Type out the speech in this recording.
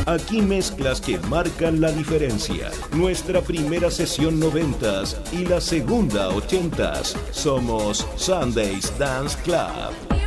Aquí mezclas que marcan la diferencia. Nuestra primera sesión 90s y la segunda 80s. Somos Sundays Dance Club.